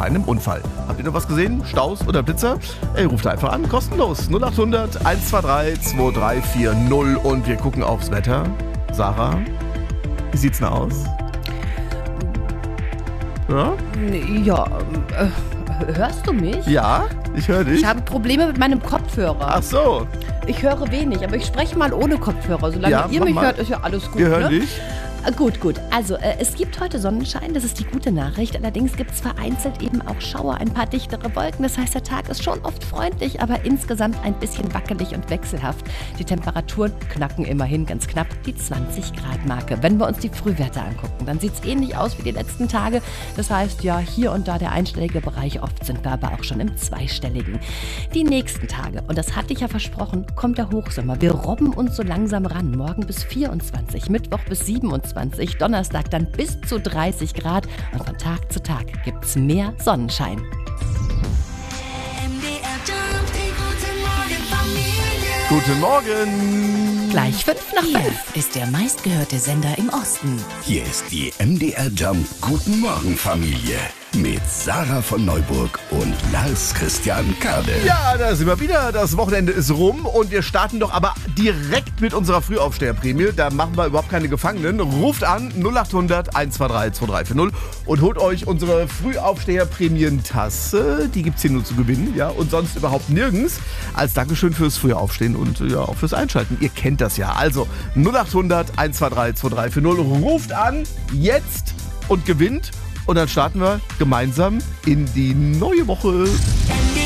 einem Unfall. Habt ihr noch was gesehen? Staus oder Blitzer? Ruft einfach an, kostenlos. 0800 123 2340 und wir gucken aufs Wetter. Sarah, wie sieht's denn aus? Ja? Ja, hörst du mich? Ja, ich höre dich. Ich habe Probleme mit meinem Kopfhörer. Ach so. Ich höre wenig, aber ich spreche mal ohne Kopfhörer. Solange ihr mich hört, ist ja alles gut. Wir hören dich. Gut. Also, es gibt heute Sonnenschein, das ist die gute Nachricht. Allerdings gibt es vereinzelt eben auch Schauer, ein paar dichtere Wolken. Das heißt, der Tag ist schon oft freundlich, aber insgesamt ein bisschen wackelig und wechselhaft. Die Temperaturen knacken immerhin ganz knapp die 20-Grad-Marke. Wenn wir uns die Frühwerte angucken, dann sieht es ähnlich aus wie die letzten Tage. Das heißt, ja, hier und da der einstellige Bereich, oft sind wir aber auch schon im zweistelligen. Die nächsten Tage, und das hatte ich ja versprochen, kommt der Hochsommer. Wir robben uns so langsam ran. Morgen bis 24, Mittwoch bis 27. Donnerstag dann bis zu 30 Grad und von Tag zu Tag gibt's mehr Sonnenschein. Guten Morgen. Gleich 5 nach 5. Hier ist der meistgehörte Sender im Osten. Hier ist die MDR Jump Guten Morgen Familie mit Sarah von Neuburg und Lars Christian Kade. Ja, da sind wir wieder. Das Wochenende ist rum und wir starten doch aber direkt mit unserer Frühaufsteherprämie. Da machen wir überhaupt keine Gefangenen. Ruft an 0800 123 2340 und holt euch unsere Frühaufsteherprämientasse. Die gibt's hier nur zu gewinnen, ja, und sonst überhaupt nirgends. Als Dankeschön fürs Frühaufstehen und ja auch fürs Einschalten. Ihr kennt das ja. Also 0800 123 2340. Ruft an jetzt und gewinnt. Und dann starten wir gemeinsam in die neue Woche. MDR